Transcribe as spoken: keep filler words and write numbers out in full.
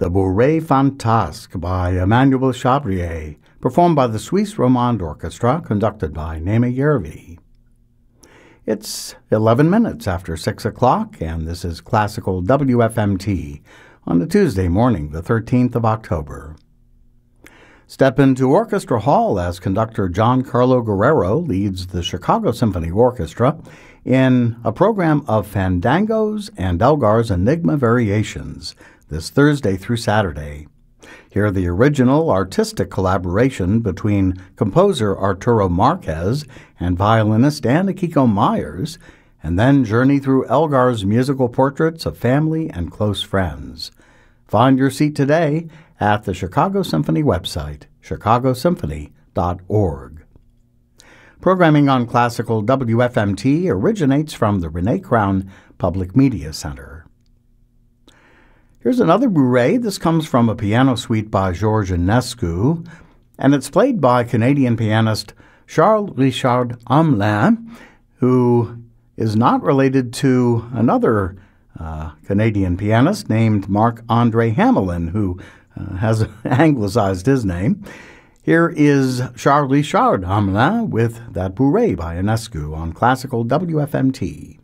The Bourrée Fantasque by Emmanuel Chabrier, performed by the Suisse Romande Orchestra, conducted by Naima Yervi. It's eleven minutes after six o'clock, and this is Classical W F M T on the Tuesday morning, the thirteenth of October. Step into Orchestra Hall as conductor Giancarlo Guerrero leads the Chicago Symphony Orchestra in a program of fandangos and Elgar's Enigma variations this Thursday through Saturday. Hear the original artistic collaboration between composer Arturo Marquez and violinist Anna Kiko Myers, and then journey through Elgar's musical portraits of family and close friends. Find your seat today at the Chicago Symphony website, chicago symphony dot org. Programming on Classical W F M T originates from the Renee Crown Public Media Center. Here's another bourrée. This comes from a piano suite by Georges Enescu, and it's played by Canadian pianist Charles-Richard Hamelin, who is not related to another uh, Canadian pianist named Marc-André Hamelin, who uh, has anglicized his name. Here is Charles-Richard Hamelin with that bourrée by Enescu on Classical W F M T.